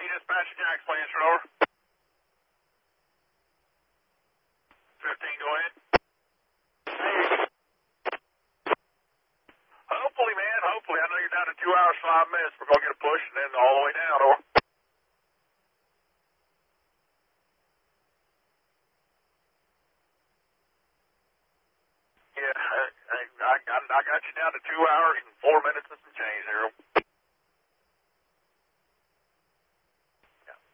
dispatch Jack's plans for over. 15, go ahead. Hey. Hopefully, man, hopefully. I know you're down to 2 hours, 5 minutes. We're going to get a push and then all the way down, or. Yeah, I got you down to 2 hours and 4 minutes and some change there.